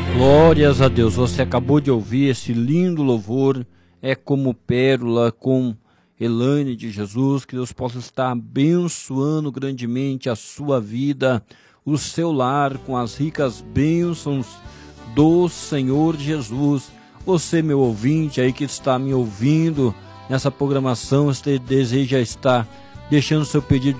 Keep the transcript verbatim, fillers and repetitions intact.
Glórias a Deus, você acabou de ouvir esse lindo louvor, é como pérola com Elaine de Jesus. Que Deus possa estar abençoando grandemente a sua vida, o seu lar, com as ricas bênçãos do Senhor Jesus. Você, meu ouvinte aí que está me ouvindo nessa programação, você deseja estar deixando seu pedido